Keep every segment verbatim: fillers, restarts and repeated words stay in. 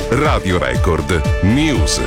Radio Record News.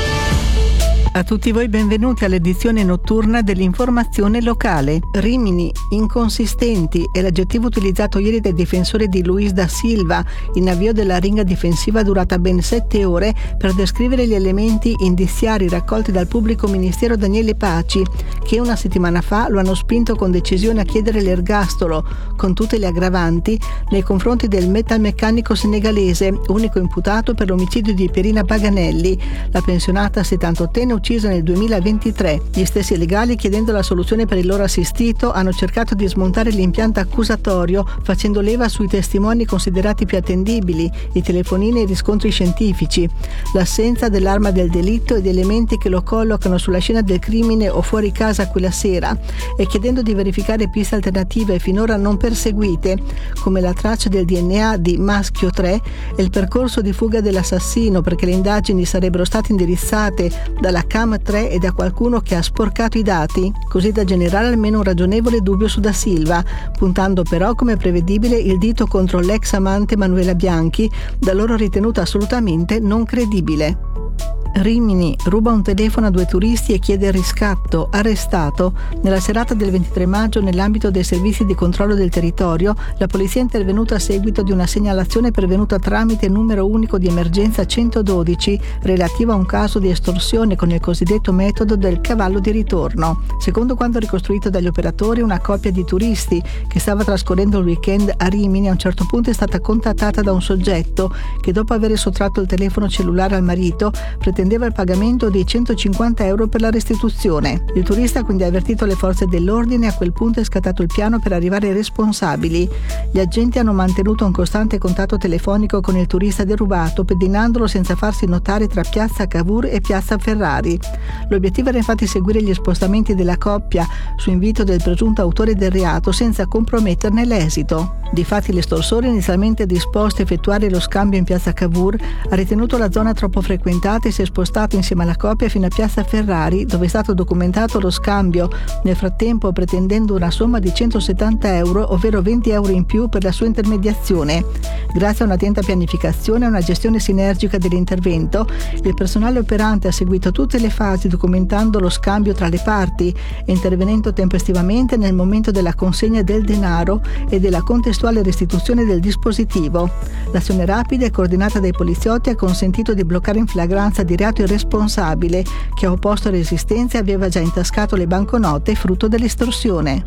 A tutti voi benvenuti all'edizione notturna dell'informazione locale. Rimini, inconsistenti è l'aggettivo utilizzato ieri dai difensori di Luis da Silva in avvio della ringa difensiva durata ben sette ore per descrivere gli elementi indiziari raccolti dal pubblico ministero Daniele Paci, che una settimana fa lo hanno spinto con decisione a chiedere l'ergastolo, con tutte le aggravanti, nei confronti del metalmeccanico senegalese, unico imputato per l'omicidio di Pierina Paganelli, la pensionata settantottenne uccisa nel duemilaventitré. Gli stessi legali, chiedendo la soluzione per il loro assistito, hanno cercato di smontare l'impianto accusatorio facendo leva sui testimoni considerati più attendibili, i telefonini e i riscontri scientifici, l'assenza dell'arma del delitto e di elementi che lo collocano sulla scena del crimine o fuori casa quella sera, e chiedendo di verificare piste alternative finora non perseguite, come la traccia del D N A di maschio tre e il percorso di fuga dell'assassino, perché le indagini sarebbero state indirizzate dalla Cam tre e da qualcuno che ha sporcato i dati, così da generare almeno un ragionevole dubbio su Da Silva, puntando però, come prevedibile, il dito contro l'ex amante Manuela Bianchi, da loro ritenuta assolutamente non credibile. Rimini, ruba un telefono a due turisti e chiede il riscatto, arrestato. Nella serata del ventitré maggio, nell'ambito dei servizi di controllo del territorio, la polizia è intervenuta a seguito di una segnalazione pervenuta tramite il numero unico di emergenza centododici relativa a un caso di estorsione con il cosiddetto metodo del cavallo di ritorno. Secondo quanto ricostruito dagli operatori, una coppia di turisti che stava trascorrendo il weekend a Rimini a un certo punto è stata contattata da un soggetto che, dopo aver sottratto il telefono cellulare al marito, pretendeva il pagamento di centocinquanta euro per la restituzione. Il turista ha quindi avvertito le forze dell'ordine e a quel punto è scattato il piano per arrivare ai responsabili. Gli agenti hanno mantenuto un costante contatto telefonico con il turista derubato, pedinandolo senza farsi notare tra piazza Cavour e piazza Ferrari. L'obiettivo era infatti seguire gli spostamenti della coppia su invito del presunto autore del reato senza comprometterne l'esito. Difatti l'estorsore, inizialmente disposto a effettuare lo scambio in piazza Cavour, ha ritenuto la zona troppo frequentata e si è spostato insieme alla coppia fino a piazza Ferrari, dove è stato documentato lo scambio, nel frattempo pretendendo una somma di centosettanta euro, ovvero venti euro in più per la sua intermediazione. Grazie a un'attenta pianificazione e una gestione sinergica dell'intervento, il personale operante ha seguito tutte le fasi documentando lo scambio tra le parti e intervenendo tempestivamente nel momento della consegna del denaro e della contestuale restituzione del dispositivo. L'azione rapida e coordinata dai poliziotti ha consentito di bloccare in flagranza di reato il responsabile, che ha opposto resistenza e aveva già intascato le banconote frutto dell'estorsione.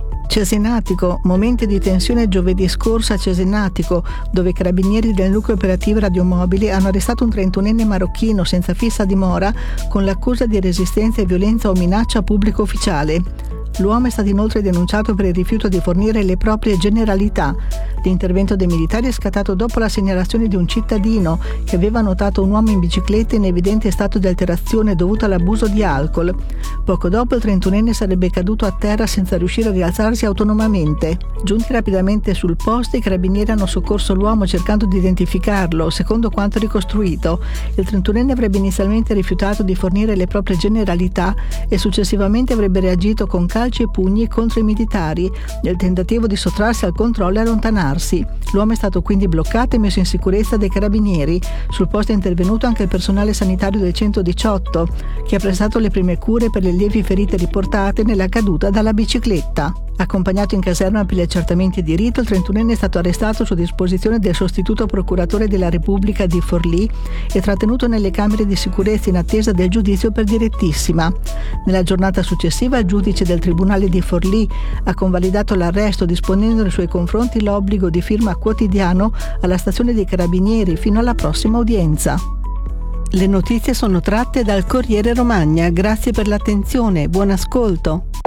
Cesenatico, momenti di tensione giovedì scorso a Cesenatico, dove i carabinieri del nucleo operativo radiomobili hanno arrestato un trentunenne marocchino senza fissa dimora con l'accusa di resistenza e violenza o minaccia a pubblico ufficiale. L'uomo è stato inoltre denunciato per il rifiuto di fornire le proprie generalità. L'intervento dei militari è scattato dopo la segnalazione di un cittadino che aveva notato un uomo in bicicletta in evidente stato di alterazione dovuto all'abuso di alcol. Poco dopo il trentunenne sarebbe caduto a terra senza riuscire a rialzarsi autonomamente. Giunti rapidamente sul posto, i carabinieri hanno soccorso l'uomo cercando di identificarlo. Secondo quanto ricostruito, il trentunenne avrebbe inizialmente rifiutato di fornire le proprie generalità e successivamente avrebbe reagito con calci e pugni contro i militari nel tentativo di sottrarsi al controllo e allontanarsi. L'uomo è stato quindi bloccato e messo in sicurezza dai carabinieri. Sul posto è intervenuto anche il personale sanitario del centodiciotto, che ha prestato le prime cure per le lievi ferite riportate nella caduta dalla bicicletta. Accompagnato in caserma per gli accertamenti di rito, il trentunenne è stato arrestato su disposizione del sostituto procuratore della Repubblica di Forlì e trattenuto nelle camere di sicurezza in attesa del giudizio per direttissima. Nella giornata successiva il giudice del Tribunale di Forlì ha convalidato l'arresto, disponendo nei suoi confronti l'obbligo di firma quotidiano alla stazione dei Carabinieri fino alla prossima udienza. Le notizie sono tratte dal Corriere Romagna. Grazie per l'attenzione, buon ascolto.